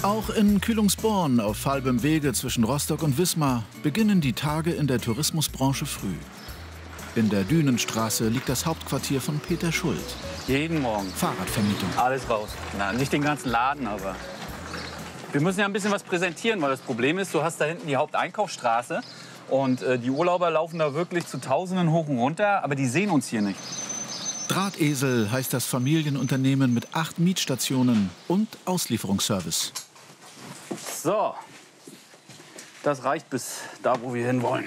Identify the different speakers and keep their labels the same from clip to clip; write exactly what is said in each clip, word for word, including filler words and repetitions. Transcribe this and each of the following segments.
Speaker 1: Auch in Kühlungsborn auf halbem Wege zwischen Rostock und Wismar beginnen die Tage in der Tourismusbranche früh. In der Dünenstraße liegt das Hauptquartier von Peter Schuld.
Speaker 2: Jeden Morgen.
Speaker 1: Fahrradvermietung.
Speaker 2: Alles raus. Na, nicht den ganzen Laden, aber wir müssen ja ein bisschen was präsentieren, weil das Problem ist, du hast da hinten die Haupteinkaufsstraße und äh, die Urlauber laufen da wirklich zu Tausenden hoch und runter, aber die sehen uns hier nicht.
Speaker 1: Drahtesel heißt das Familienunternehmen mit acht Mietstationen und Auslieferungsservice.
Speaker 2: So, das reicht bis da, wo wir hinwollen.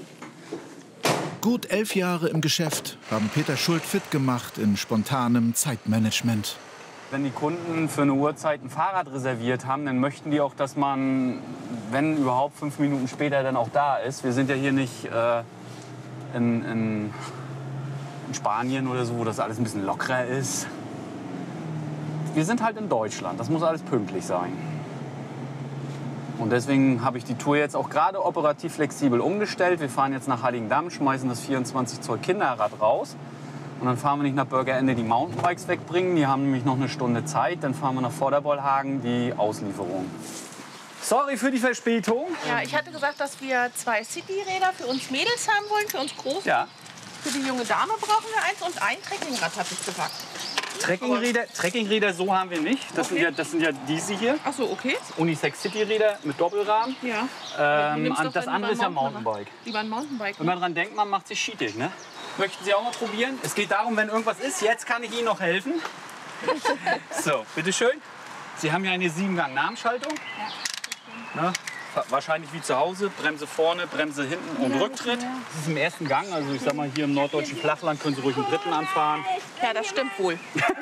Speaker 1: Gut elf Jahre im Geschäft haben Peter Schuld fit gemacht in spontanem Zeitmanagement.
Speaker 2: Wenn die Kunden für eine Uhrzeit ein Fahrrad reserviert haben, dann möchten die auch, dass man, wenn überhaupt, fünf Minuten später dann auch da ist. Wir sind ja hier nicht äh, in, in, in Spanien oder so, wo das alles ein bisschen lockerer ist. Wir sind halt in Deutschland, das muss alles pünktlich sein. Und deswegen habe ich die Tour jetzt auch gerade operativ flexibel umgestellt. Wir fahren jetzt nach Heiligendamm, schmeißen das vierundzwanzig Zoll Kinderrad raus. Und dann fahren wir nicht nach Bürgerende die Mountainbikes wegbringen. Die haben nämlich noch eine Stunde Zeit. Dann fahren wir nach Vorderbollhagen die Auslieferung. Sorry für die Verspätung.
Speaker 3: Ja, ich hatte gesagt, dass wir zwei Cityräder für uns Mädels haben wollen, für uns Großen.
Speaker 2: Ja.
Speaker 3: Für die junge Dame brauchen wir eins und ein Trekkingrad, habe ich gesagt.
Speaker 2: Trekkingräder, Trekkingräder so haben wir nicht. Das,
Speaker 3: Okay.
Speaker 2: sind ja, das sind ja diese hier.
Speaker 3: Ach so, okay.
Speaker 2: Unisex-City-Räder mit Doppelrahmen.
Speaker 3: Ja.
Speaker 2: Ähm,
Speaker 3: Du nimmst doch
Speaker 2: das
Speaker 3: dann
Speaker 2: andere ist
Speaker 3: lieber
Speaker 2: ja
Speaker 3: ein
Speaker 2: Mountainbike.
Speaker 3: Lieber ein Mountainbike.
Speaker 2: Wenn man dran denkt, man macht sich schiedig, ne? Möchten Sie auch mal probieren? Es geht darum, wenn irgendwas ist, jetzt kann ich Ihnen noch helfen. So, bitteschön. Sie haben ja eine Siebengang-Namenschaltung. Ja. Wahrscheinlich wie zu Hause. Bremse vorne, Bremse hinten und Rücktritt. Das ist im ersten Gang. Also ich sag mal, hier im norddeutschen Flachland können Sie ruhig einen dritten anfahren.
Speaker 3: Ja, das stimmt wohl.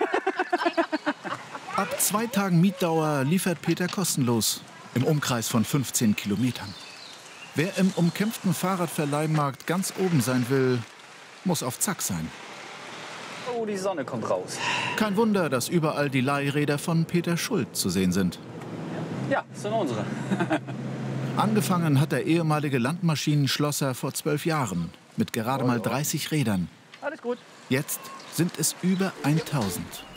Speaker 1: Ab zwei Tagen Mietdauer liefert Peter kostenlos im Umkreis von fünfzehn Kilometern. Wer im umkämpften Fahrradverleihmarkt ganz oben sein will, muss auf Zack sein.
Speaker 2: Oh, die Sonne kommt raus.
Speaker 1: Kein Wunder, dass überall die Leihräder von Peter Schuld zu sehen sind.
Speaker 2: Ja, das sind unsere.
Speaker 1: Angefangen hat der ehemalige Landmaschinenschlosser vor zwölf Jahren mit gerade mal dreißig Rädern.
Speaker 2: Alles gut.
Speaker 1: Jetzt sind es über tausend.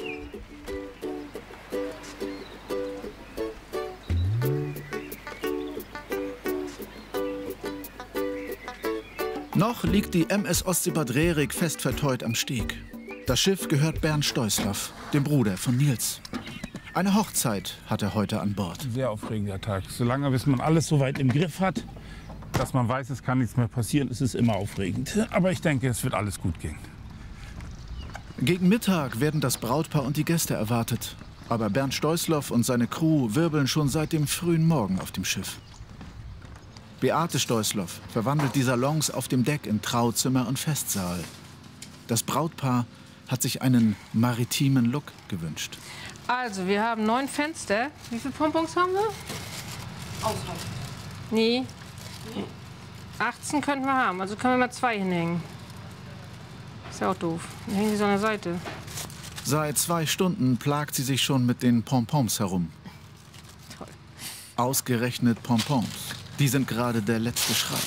Speaker 1: Noch liegt die M S Ostseebad Rerik fest verteut am Steg. Das Schiff gehört Bernd Stoislav, dem Bruder von Nils. Eine Hochzeit hat er heute an Bord.
Speaker 4: Sehr aufregender Tag. Solange bis man alles so weit im Griff hat, dass man weiß, es kann nichts mehr passieren, ist es immer aufregend. Aber ich denke, es wird alles gut gehen.
Speaker 1: Gegen Mittag werden das Brautpaar und die Gäste erwartet. Aber Bernd Stoislav und seine Crew wirbeln schon seit dem frühen Morgen auf dem Schiff. Beate Stoislav verwandelt die Salons auf dem Deck in Trauzimmer und Festsaal. Das Brautpaar hat sich einen maritimen Look gewünscht.
Speaker 5: Also, wir haben neun Fenster. Wie viele Pompons haben wir?
Speaker 3: Ausreichend.
Speaker 5: Nee. achtzehn könnten wir haben. Also können wir mal zwei hinhängen. Ist ja auch doof. Dann hängen die so an der Seite.
Speaker 1: Seit zwei Stunden plagt sie sich schon mit den Pompons herum.
Speaker 5: Toll.
Speaker 1: Ausgerechnet Pompons. Die sind gerade der letzte Schrei.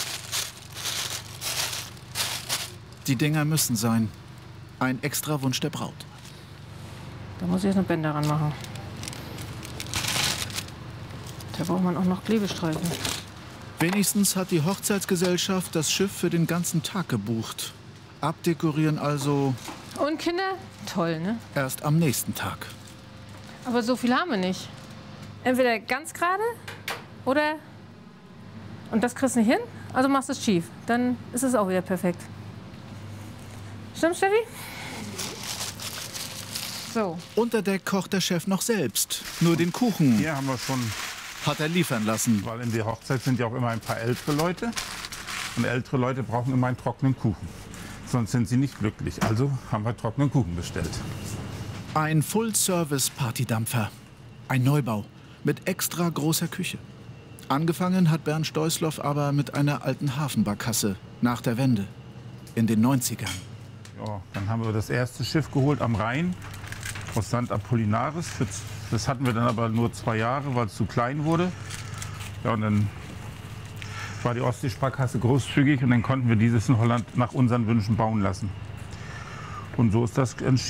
Speaker 1: Die Dinger müssen sein. Ein extra Wunsch der Braut.
Speaker 5: Da muss ich jetzt noch Bänder ranmachen. Da braucht man auch noch Klebestreifen.
Speaker 1: Wenigstens hat die Hochzeitsgesellschaft das Schiff für den ganzen Tag gebucht. Abdekorieren also
Speaker 5: Und Kinder? Toll, ne?
Speaker 1: erst am nächsten Tag.
Speaker 5: Aber so viel haben wir nicht. Entweder ganz gerade oder... Und das kriegst du nicht hin, also machst du es schief. Dann ist es auch wieder perfekt. Stimmt, Steffi? So.
Speaker 1: Unter Deck kocht der Chef noch selbst. Nur den Kuchen
Speaker 4: Hier haben wir schon,
Speaker 1: hat er liefern lassen.
Speaker 4: weil in der Hochzeit sind ja auch immer ein paar ältere Leute. Und ältere Leute brauchen immer einen trockenen Kuchen. Sonst sind sie nicht glücklich. Also haben wir trockenen Kuchen bestellt.
Speaker 1: Ein Full-Service-Partydampfer. Ein Neubau mit extra großer Küche. Angefangen hat Bernd Stoislav aber mit einer alten Hafenbarkasse nach der Wende in den neunzigern.
Speaker 4: Ja, dann haben wir das erste Schiff geholt am Rhein aus Sankt Apollinaris. Das hatten wir dann aber nur zwei Jahre, weil es zu klein wurde. Ja, und dann war die Ostseesparkasse großzügig und dann konnten wir dieses in Holland nach unseren Wünschen bauen lassen. Und so ist das entschieden.